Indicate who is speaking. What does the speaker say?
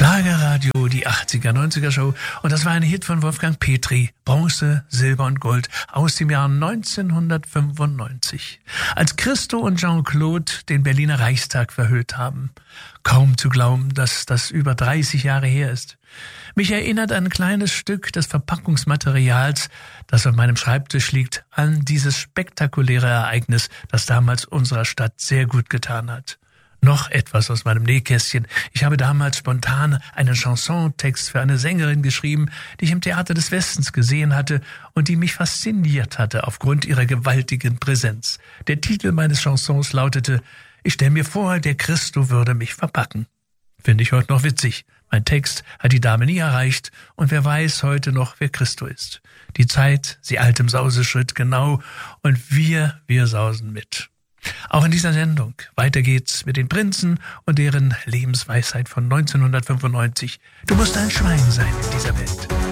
Speaker 1: Schlagerradio, die 80er, 90er Show. Und das war ein Hit von Wolfgang Petri. Bronze, Silber und Gold aus dem Jahr 1995. Als Christo und Jean-Claude den Berliner Reichstag verhüllt haben. Kaum zu glauben, dass das über 30 Jahre her ist. Mich erinnert ein kleines Stück des Verpackungsmaterials, das auf meinem Schreibtisch liegt, an dieses spektakuläre Ereignis, das damals unserer Stadt sehr gut getan hat. Noch etwas aus meinem Nähkästchen. Ich habe damals spontan einen Chansontext für eine Sängerin geschrieben, die ich im Theater des Westens gesehen hatte und die mich fasziniert hatte aufgrund ihrer gewaltigen Präsenz. Der Titel meines Chansons lautete: Ich stell mir vor, der Christo würde mich verpacken. Finde ich heute noch witzig. Mein Text hat die Dame nie erreicht und wer weiß heute noch, wer Christo ist. Die Zeit, sie eilt im Sauseschritt, genau, und wir sausen mit. Auch in dieser Sendung. Weiter geht's mit den Prinzen und deren Lebensweisheit von 1995. Du musst ein Schwein sein in dieser Welt.